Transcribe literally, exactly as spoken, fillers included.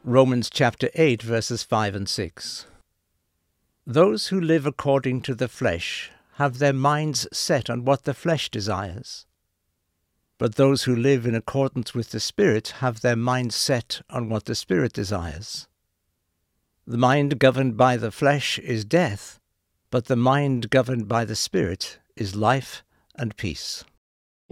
Romans chapter eight, verses five and six. Those who live according to the flesh have their minds set on what the flesh desires. But those who live in accordance with the Spirit have their minds set on what the Spirit desires. The mind governed by the flesh is death, but the mind governed by the Spirit is life and peace.